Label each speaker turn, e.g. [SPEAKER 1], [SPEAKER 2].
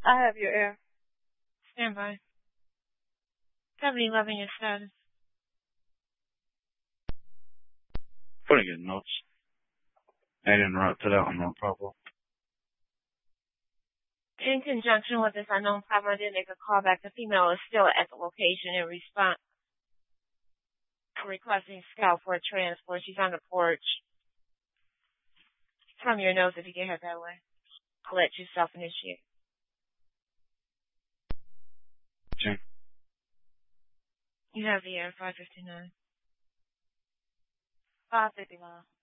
[SPEAKER 1] I have your air.
[SPEAKER 2] Stand by. 7011, your status.
[SPEAKER 3] Pretty good notes. I interrupted out, no problem.
[SPEAKER 2] In conjunction with this unknown problem, I did make a call back. The female is still at the location in response requesting scout for a transport. She's on the porch. From your nose if you get her that way. I'll let you self-initiate.
[SPEAKER 3] Okay.
[SPEAKER 2] You have the air, 559. 559.